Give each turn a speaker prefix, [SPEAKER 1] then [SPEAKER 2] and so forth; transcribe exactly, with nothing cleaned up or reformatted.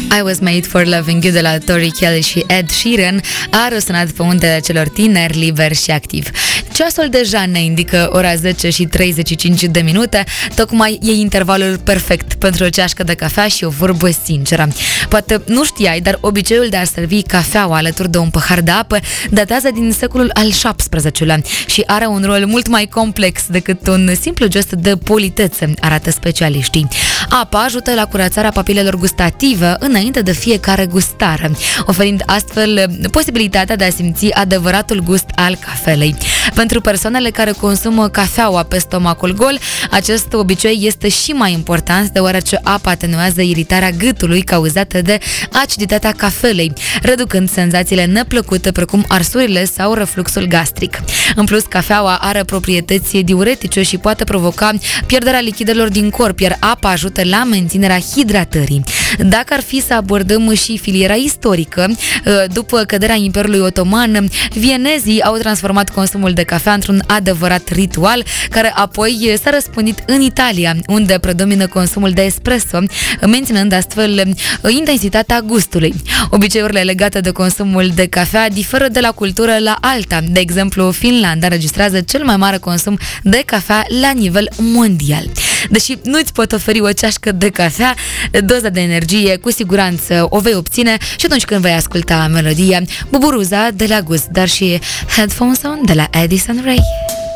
[SPEAKER 1] I Was Made for Loving You de la Tori Kelly și Ed Sheeran a răsunat pe undele celor tineri, liberi și activi. Ceasul deja ne indică ora zece și treizeci și cinci de minute, tocmai e intervalul perfect pentru o ceașcă de cafea și o vorbă sinceră. Poate nu știai, dar obiceiul de a servi cafeaua alături de un pahar de apă datează din secolul al șaptesprezecelea și are un rol mult mai complex decât un simplu gest de politețe, arată specialiștii. Apa ajută la curățarea papilelor gustative înainte de fiecare gustare, oferind astfel posibilitatea de a simți adevăratul gust al cafelei. Pentru persoanele care consumă cafeaua pe stomacul gol, acest obicei este și mai important, deoarece apa atenuează iritarea gâtului cauzată de aciditatea cafelei, reducând senzațiile neplăcute precum arsurile sau refluxul gastric. În plus, cafeaua are proprietăți diuretice și poate provoca pierderea lichidelor din corp, iar apa ajută la menținerea hidratării. Dacă ar fi să abordăm și filiera istorică, după căderea Imperiului Otoman, vienezii au transformat consumul de cafea într-un adevărat ritual, care apoi s-a răspândit în Italia, unde predomină consumul de espresso, menținând astfel intensitatea gustului. Obiceiurile legate de consumul de cafea diferă de la cultură la alta. De exemplu, Finlanda înregistrează cel mai mare consum de cafea la nivel mondial. Deși nu-ți pot oferi o ceașcă de cafea, doza de energie cu siguranță o vei obține și atunci când vei asculta melodia Buburuza de la Gust, dar și Headphones On de la Addison Rae.